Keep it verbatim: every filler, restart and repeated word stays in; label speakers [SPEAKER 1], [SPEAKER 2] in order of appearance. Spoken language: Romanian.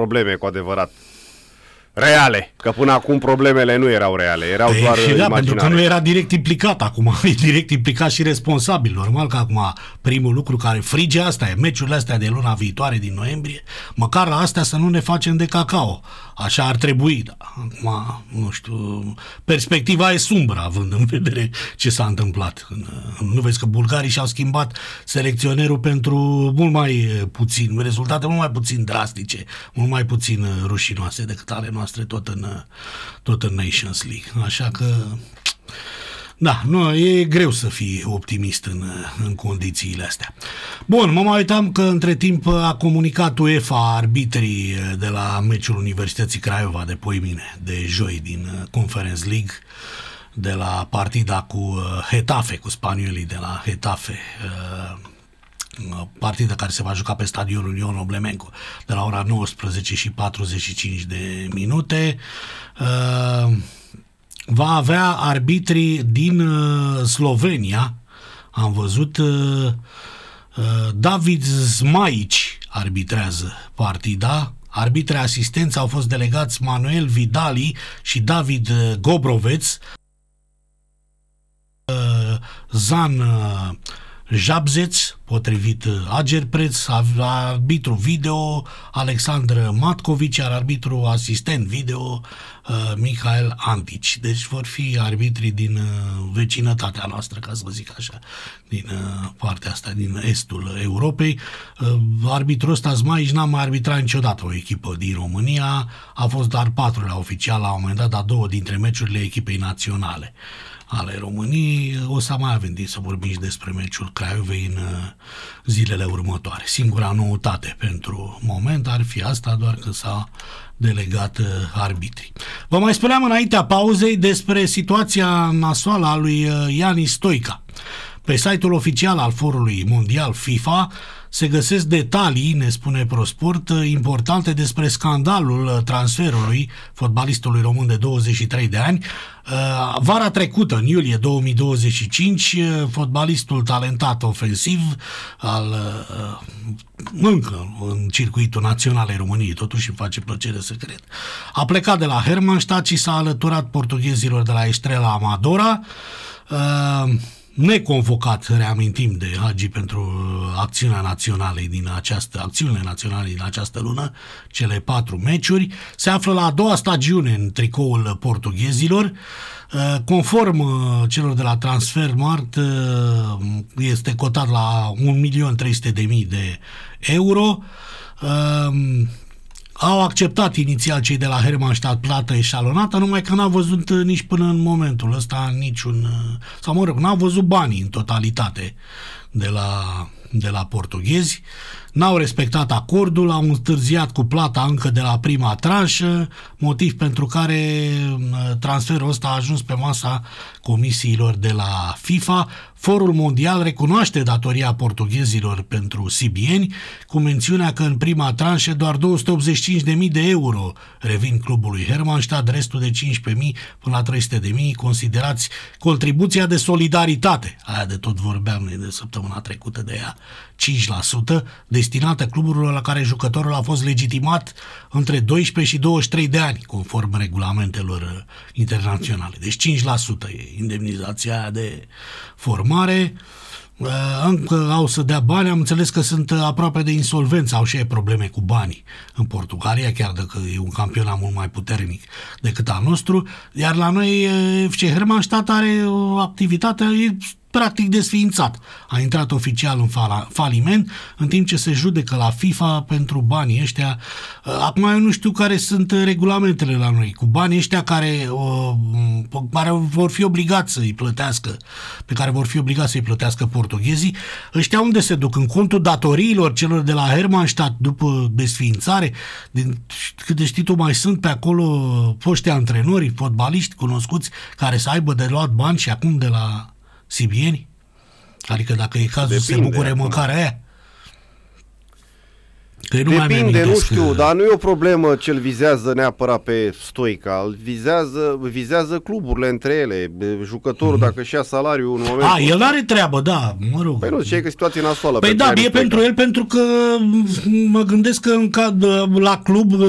[SPEAKER 1] probleme cu adevărat reale, că până acum problemele nu erau reale, erau
[SPEAKER 2] Pe
[SPEAKER 1] doar
[SPEAKER 2] și da,
[SPEAKER 1] imaginare.
[SPEAKER 2] pentru că nu era direct implicat acum, e direct implicat și responsabil. Normal că acum primul lucru care frige asta e meciurile astea de luna viitoare din noiembrie, măcar la astea să nu ne facem de cacao. Așa ar trebui, da. Acum, nu știu, perspectiva e sumbră având în vedere ce s-a întâmplat. Nu vezi că bulgarii și-au schimbat selecționerul pentru mult mai puțin, rezultate mult mai puțin drastice, mult mai puțin rușinoase decât ale noastre tot în, tot în Nations League. Așa că da, nu, e greu să fii optimist în, în condițiile astea. Bun, mă mai uitam că între timp a comunicat UEFA arbitrii de la meciul Universității Craiova de poimine, de joi din Conference League, de la partida cu Getafe, cu spaniolii de la Getafe, partida care se va juca pe stadionul Ion Oblemencu de la ora nouăsprezece și patruzeci și cinci de minute. Va avea arbitrii din Slovenia, am văzut, David Zmaici arbitrează partida. Arbitrii asistenți au fost delegați Manuel Vidali și David Gobroveț. Zan Jabzeț, potrivit Agerpreț, arbitru video Alexandru Matcovici, iar arbitru asistent video Mihail Antici. Deci vor fi arbitrii din vecinătatea noastră, ca să vă zic așa, din partea asta, din estul Europei. Arbitrul ăsta, Zmaici, n-a mai arbitrat niciodată o echipă din România, a fost doar patrulea oficial la un moment dat, dar două dintre meciurile echipei naționale ale României. O să mai avem să vorbim și despre meciul Craiovei în zilele următoare. Singura noutate pentru moment ar fi asta, doar că s-a delegat arbitrii. Vă mai spuneam înaintea pauzei despre situația nasoală a lui Ianis Stoica. Pe site-ul oficial al Forului Mondial FIFA se găsesc detalii, ne spune ProSport, importante despre scandalul transferului fotbalistului român de douăzeci și trei de ani. Vara trecută, în iulie două mii douăzeci și cinci, fotbalistul talentat ofensiv al încă în circuitul național al României, totuși îmi face plăcere să cred, a plecat de la Hermannstadt și s-a alăturat portughezilor de la Estrela Amadora, neconvocat, reamintim, de Hagi pentru acțiunea națională din această, acțiunile naționale din această lună, cele patru meciuri, se află la a doua stagiune în tricoul portughezilor. Conform celor de la Transfermarkt, este cotat la un milion trei sute de mii de euro. Au acceptat inițial cei de la Hermannstadt plată eșalonată, numai că n-au văzut nici până în momentul ăsta niciun, sau mă rog, n-au văzut banii în totalitate de la, de la portughezi, n-au respectat acordul, au întârziat cu plata încă de la prima tranșă, motiv pentru care transferul ăsta a ajuns pe masa comisiilor de la FIFA. Forul Mondial recunoaște datoria portughezilor pentru sibieni, cu mențiunea că în prima tranșă doar două sute optzeci și cinci de mii de euro revin clubului Hermannstadt, restul de cincisprezece mii până la trei sute de mii considerați contribuția de solidaritate, aia de tot vorbeam de săptămâna trecută de ea, cinci la sută, destinată cluburilor la care jucătorul a fost legitimat între doisprezece și douăzeci și trei de ani, conform regulamentelor internaționale. Deci cinci la sută e indemnizația aia de formare. Încă au să dea bani, am înțeles că sunt aproape de insolvență, au și ei probleme cu banii în Portugalia, chiar dacă e un campionat mult mai puternic decât al nostru, iar la noi F C Hermannstadt are o activitate practic desființat. A intrat oficial în faliment, în timp ce se judecă la FIFA pentru banii ăștia. Acum eu nu știu care sunt regulamentele la noi, cu banii ăștia care, care vor fi obligați să-i plătească, pe care vor fi obligați să-i plătească portughezii. Ăștia unde se duc? În contul datoriilor celor de la Hermannstadt după desființare? Din câte știi tu, mai sunt pe acolo foști antrenori, fotbaliști cunoscuți care să aibă de luat bani și acum de la sibieni? Adică dacă e cazul să se bucure acum măcar aia? Că nu
[SPEAKER 1] Depinde,
[SPEAKER 2] mai
[SPEAKER 1] nu știu,
[SPEAKER 2] că...
[SPEAKER 1] dar nu e o problemă ce îl vizează neapărat pe Stoica, îl vizează, vizează cluburile între ele, jucătorul mm-hmm. dacă și-a salariul în momentul...
[SPEAKER 2] A, el are treabă, da, mă rog.
[SPEAKER 1] Păi nu, ziceai că situația e nasoală.
[SPEAKER 2] Păi da, e pentru el, pentru că mă gândesc că în cad, la club